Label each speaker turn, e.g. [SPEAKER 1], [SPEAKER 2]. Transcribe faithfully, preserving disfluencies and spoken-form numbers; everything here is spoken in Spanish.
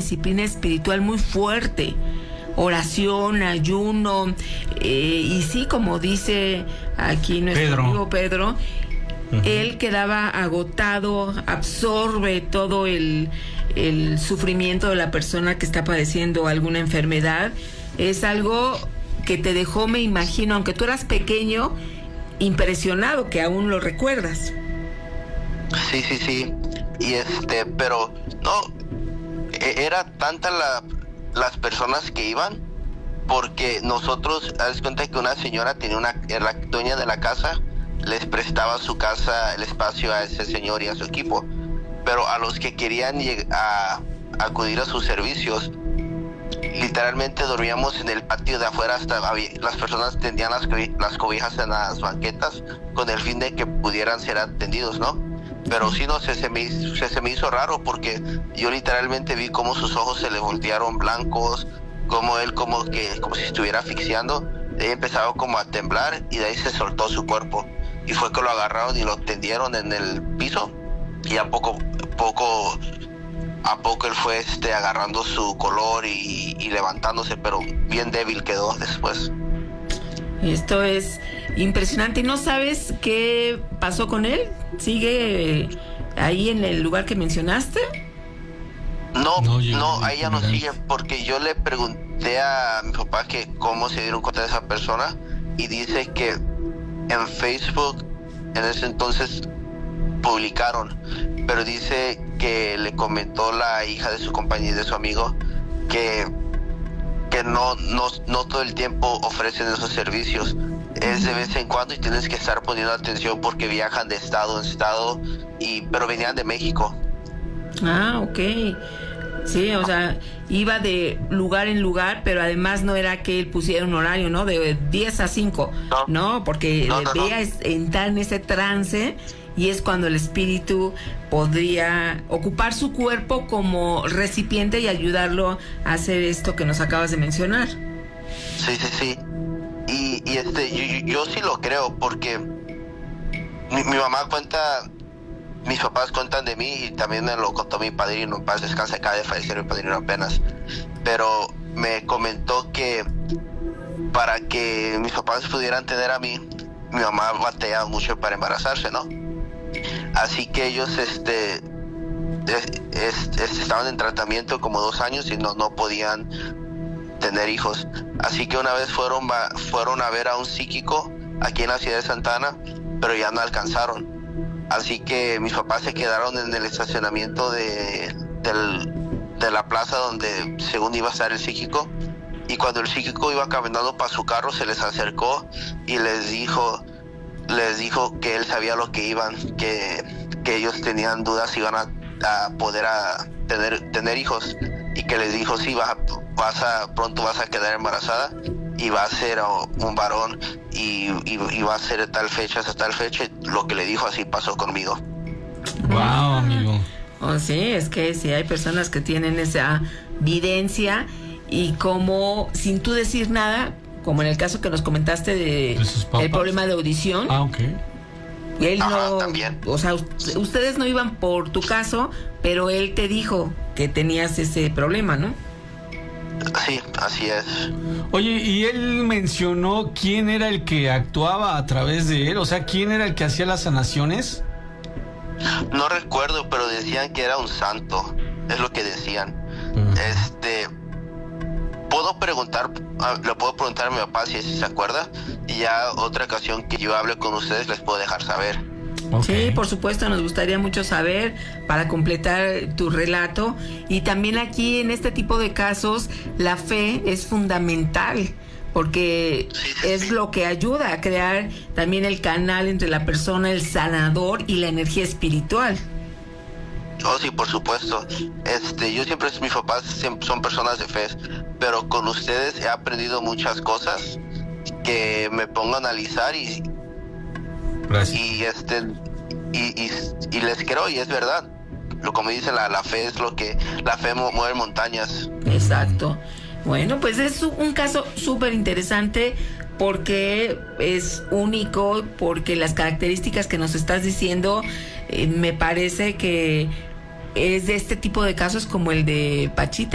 [SPEAKER 1] disciplina espiritual muy fuerte. Oración, ayuno, eh, y sí, como dice aquí nuestro
[SPEAKER 2] Pedro.
[SPEAKER 1] amigo Pedro,
[SPEAKER 2] uh-huh.
[SPEAKER 1] él quedaba agotado, absorbe todo el, el sufrimiento de la persona que está padeciendo alguna enfermedad. Es algo que te dejó, me imagino, aunque tú eras pequeño, impresionado, que aún lo recuerdas.
[SPEAKER 3] Sí, sí, sí, y este, pero no, era tanta la... las personas que iban, porque nosotros, haz cuenta que una señora tenía una, la dueña de la casa, les prestaba su casa, el espacio a ese señor y a su equipo, pero a los que querían lleg- a, a acudir a sus servicios, literalmente dormíamos en el patio de afuera, hasta había, las personas tendían las, las cobijas en las banquetas con el fin de que pudieran ser atendidos, ¿no? Pero sí, no sé, se me, se, se me hizo raro, porque yo literalmente vi cómo sus ojos se le voltearon blancos, como él como que como si estuviera asfixiando. De ahí empezaba como a temblar y de ahí se soltó su cuerpo. Y fue que lo agarraron y lo tendieron en el piso, y a poco, poco, a poco él fue este, agarrando su color y, y levantándose, pero bien débil quedó después.
[SPEAKER 1] Esto es impresionante. ¿Y no sabes qué pasó con él? ¿Sigue ahí en el lugar que mencionaste?
[SPEAKER 3] No,
[SPEAKER 2] No,
[SPEAKER 3] no,
[SPEAKER 2] yo-
[SPEAKER 3] ahí ya no
[SPEAKER 2] mira.
[SPEAKER 3] sigue, porque yo le pregunté a mi papá que cómo se dieron cuenta de esa persona, y dice que en Facebook en ese entonces publicaron, pero dice que le comentó la hija de su compañero, de su amigo, que que no, no, no todo el tiempo ofrecen esos servicios, es de vez en cuando, y tienes que estar poniendo atención porque viajan de estado en estado, y pero venían de México.
[SPEAKER 1] Ah, ok. Sí, o sea, iba de lugar en lugar, pero además no era que él pusiera un horario, ¿no? De diez a cinco,
[SPEAKER 3] No,
[SPEAKER 1] ¿no? Porque
[SPEAKER 3] no,
[SPEAKER 1] le
[SPEAKER 3] no, no.
[SPEAKER 1] veía es- entrar en ese trance, y es cuando el espíritu podría ocupar su cuerpo como recipiente y ayudarlo a hacer esto que nos acabas de mencionar.
[SPEAKER 3] Sí, sí, sí. Y, y este, yo, yo, yo sí lo creo, porque mi, mi mamá cuenta, mis papás cuentan de mí, y también me lo contó mi padrino, en paz descanse, acaba de fallecer mi padrino apenas, pero me comentó que para que mis papás pudieran tener a mí, mi mamá batallaba mucho para embarazarse, ¿no? Así que ellos, este, es, es, es- estaban en tratamiento como dos años y no, no podían tener hijos. Así que una vez fueron, va- fueron a ver a un psíquico aquí en la ciudad de Santa Ana, pero ya no alcanzaron. Así que mis papás se quedaron en el estacionamiento de, del, de la plaza donde según iba a estar el psíquico, y cuando el psíquico iba caminando para su carro se les acercó y les dijo, les dijo que él sabía lo que iban, que, que ellos tenían dudas si iban a, a poder a tener, tener hijos, y que les dijo, sí, vas a, vas a, pronto vas a quedar embarazada y va a ser oh, un varón, y, y, y va a ser de tal fecha hasta tal fecha. Lo que le dijo, así pasó conmigo.
[SPEAKER 2] Wow, amigo.
[SPEAKER 1] Oh, sí, es que sí hay personas que tienen esa videncia, y como sin tú decir nada, como en el caso que nos comentaste de,
[SPEAKER 2] ¿De sus papás?
[SPEAKER 1] el problema de audición,
[SPEAKER 2] Ah, ok.
[SPEAKER 1] él
[SPEAKER 3] Ajá,
[SPEAKER 1] no,
[SPEAKER 3] también.
[SPEAKER 1] o sea, us- ustedes no iban por tu caso, pero él te dijo que tenías ese problema, ¿no?
[SPEAKER 3] Sí, así es.
[SPEAKER 2] Oye, ¿y él mencionó quién era el que actuaba a través de él? O sea, ¿quién era el que hacía las sanaciones?
[SPEAKER 3] No recuerdo, pero decían que era un santo, es lo que decían.
[SPEAKER 2] Mm.
[SPEAKER 3] Este, puedo preguntar, ah, le puedo preguntar a mi papá si se acuerda, y ya otra ocasión que yo hable con ustedes les puedo dejar saber.
[SPEAKER 2] Ok.
[SPEAKER 1] Sí, por supuesto, nos gustaría mucho saber para completar tu relato. Y también aquí en este tipo de casos la fe es fundamental, porque
[SPEAKER 3] Sí, sí,
[SPEAKER 1] es
[SPEAKER 3] sí.
[SPEAKER 1] lo que ayuda a crear también el canal entre la persona, el sanador, y la energía espiritual.
[SPEAKER 3] Oh, sí, por supuesto. Este, yo siempre, mis papás siempre son personas de fe, pero con ustedes he aprendido muchas cosas que me pongo a analizar, y,
[SPEAKER 2] Gracias.
[SPEAKER 3] y este y, y, y les creo, y es verdad. Lo como dicen, la, la fe es lo que, la fe mu- mueve montañas.
[SPEAKER 1] Exacto. Bueno, pues es un caso súper interesante, porque es único, porque las características que nos estás diciendo, eh, me parece que es de este tipo de casos como el de Pachita.